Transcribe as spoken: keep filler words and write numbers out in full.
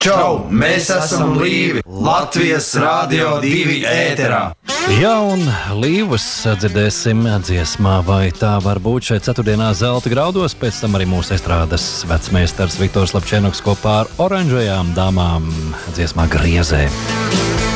Čau! Mēs esam Līvi! Latvijas Rādio divi ēterā! Jā, un Līvus dzirdēsim dziesmā, vai tā var būt šeit ceturtdienā Zelta graudos, pēc tam arī mūsu estrādes vecmeistars Viktors Lapčēnoks kopā ar oranžajām dāmām dziesmā Griezē.